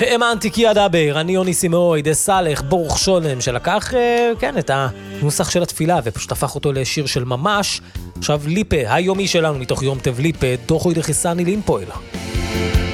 אמה אנטיקיה דבר, אני יוני סימאוי, דה סלח, ברוך שולם, שלקח, את הנוסח של התפילה, ופשוט הפך אותו לשיר של ממש. עכשיו ליפה, היומי שלנו מתוך יום טב ליפה, דוחוי דחיסני לימפוילה.